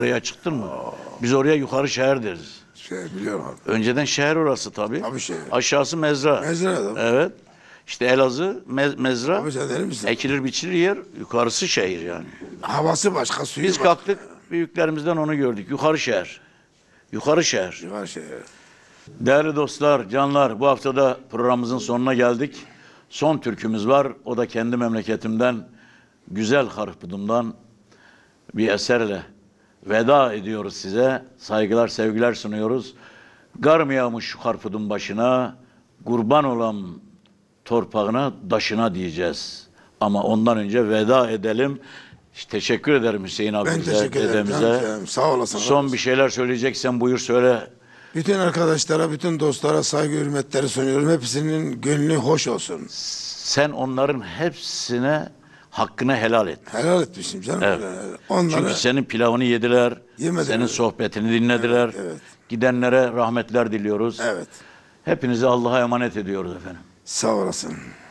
Oraya çıktın mı? Biz oraya yukarı şehir deriz. Biliyorum abi. Önceden şehir orası tabii. Abi şehir. Aşağısı mezra. Mezra da. Evet. İşte Elazığ mezra. Abi sen deli misin? Ekilir biçilir yer. Yukarısı şehir yani. Havası başka, suyu Biz başka. kalktık. Büyüklerimizden onu gördük. Yukarı şehir. Yukarı şehir. Yukarı şehir. Değerli dostlar, canlar, bu haftada programımızın sonuna geldik. Son türkümüz var. O da kendi memleketimden, güzel Harpudum'dan bir eserle veda ediyoruz size. Saygılar, sevgiler sunuyoruz. Gar mı yağmış şu Harpudum başına, kurban olan torpağına, daşına diyeceğiz. Ama ondan önce veda edelim. Teşekkür ederim Hüseyin Ben abimize, teşekkür ederim. dedemize. Canım, sağ olasın. Son bir şeyler söyleyeceksen buyur söyle. Bütün arkadaşlara, bütün dostlara saygı hürmetleri sunuyorum. Hepsinin gönlü hoş olsun. Sen onların hepsine hakkını helal et. Helal etmişim canım. Evet. Onlara Çünkü senin pilavını yediler, Yemediler. senin sohbetini dinlediler. Evet, evet. Gidenlere rahmetler diliyoruz. Evet. Hepinizi Allah'a emanet ediyoruz efendim. Sağ olasın.